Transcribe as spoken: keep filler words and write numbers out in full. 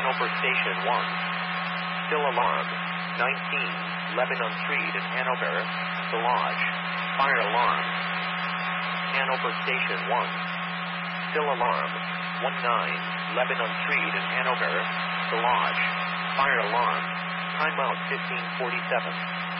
Hanover Station one. Still alarm. nineteen, Lebanon Street in Hanover. The Lodge. Fire alarm. Hanover Station one. Still alarm. nineteen, Lebanon Street in Hanover. The Lodge. Fire alarm. Timeout fifteen forty-seven.